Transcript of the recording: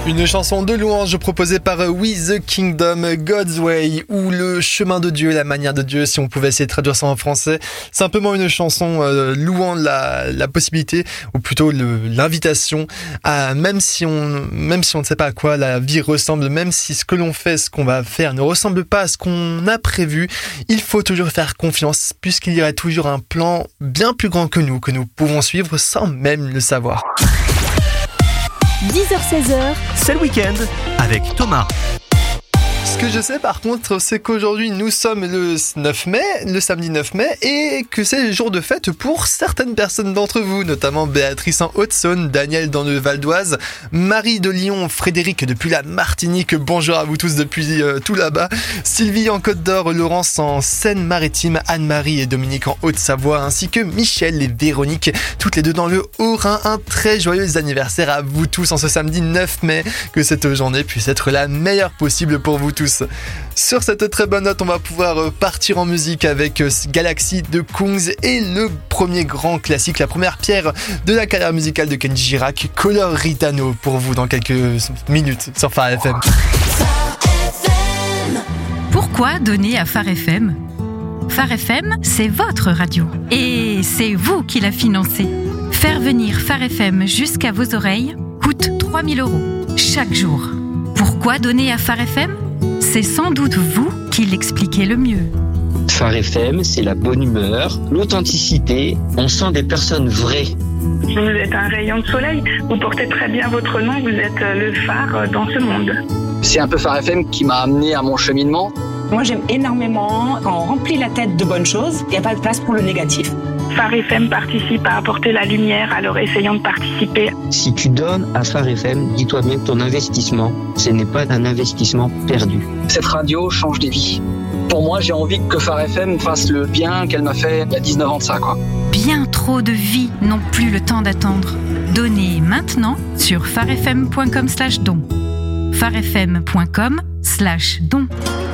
Une chanson de louange proposée par We the Kingdom, God's Way, ou le chemin de Dieu, la manière de Dieu, si on pouvait essayer de traduire ça en français. Simplement une chanson louant la possibilité, ou plutôt l'invitation à, même si on ne sait pas à quoi la vie ressemble, même si ce que l'on fait, ce qu'on va faire ne ressemble pas à ce qu'on a prévu, il faut toujours faire confiance, puisqu'il y aurait toujours un plan bien plus grand que nous pouvons suivre sans même le savoir. 10h-16h, c'est le week-end avec Thomas. Ce que je sais par contre, c'est qu'aujourd'hui nous sommes le 9 mai, le samedi 9 mai, et que c'est le jour de fête pour certaines personnes d'entre vous, notamment Béatrice en Haute-Saône, Daniel dans le Val d'Oise, Marie de Lyon, Frédéric depuis la Martinique, bonjour à vous tous depuis tout là-bas, Sylvie en Côte d'Or, Laurence en Seine-Maritime, Anne-Marie et Dominique en Haute-Savoie, ainsi que Michel et Véronique, toutes les deux dans le Haut-Rhin. Un très joyeux anniversaire à vous tous en ce samedi 9 mai, que cette journée puisse être la meilleure possible pour vous tous. Sur cette très bonne note, on va pouvoir partir en musique avec Galaxy de Kungs et le premier grand classique, la première pierre de la carrière musicale de Kenji Girac, Color Ritano, pour vous dans quelques minutes sur Phare FM. Pourquoi donner à Phare FM ? Phare FM, c'est votre radio et c'est vous qui la financez. Faire venir Phare FM jusqu'à vos oreilles coûte 3 000 € chaque jour. Pourquoi donner à Phare FM ? C'est sans doute vous qui l'expliquez le mieux. Phare FM, c'est la bonne humeur, l'authenticité, on sent des personnes vraies. Vous êtes un rayon de soleil, vous portez très bien votre nom, vous êtes le phare dans ce monde. C'est un peu Phare FM qui m'a amené à mon cheminement. Moi j'aime énormément quand on remplit la tête de bonnes choses, il n'y a pas de place pour le négatif. Phare FM participe à apporter la lumière, alors essayons de participer. Si tu donnes à Phare FM, dis-toi bien que ton investissement, ce n'est pas un investissement perdu. Cette radio change des vies. Pour moi, j'ai envie que Phare FM fasse le bien qu'elle m'a fait il y a 19 ans de ça, quoi. Bien trop de vies n'ont plus le temps d'attendre. Donnez maintenant sur pharefm.com/don. pharefm.com/don.